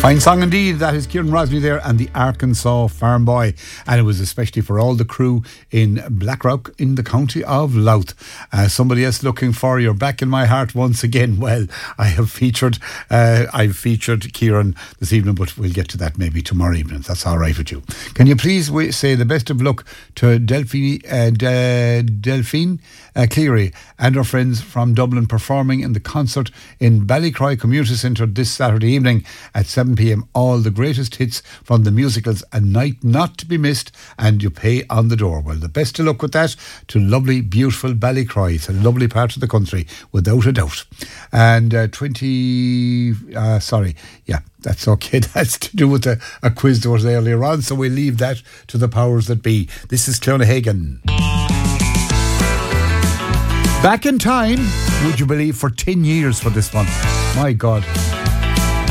Fine song indeed. That is Kieran Rosny there and the Arkansas Farm Boy. And it was especially for all the crew in Blackrock in the county of Louth. Somebody else looking for You're Back in My Heart once again. Well, I've featured Kieran this evening, but we'll get to that maybe tomorrow evening, if that's all right with you. Can you please say the best of luck to Delphine Cleary and her friends from Dublin performing in the concert in Ballycroy Community Centre this Saturday evening at 7 p.m. All the greatest hits from the musicals, a night not to be missed, and you pay on the door. Well, the best of luck with that to lovely, beautiful Ballycroy. It's a lovely part of the country, without a doubt. And that's okay. That's to do with a quiz that was earlier on, so we'll leave that to the powers that be. This is Clonaghan. Back in time, would you believe, for 10 years for this one. My God.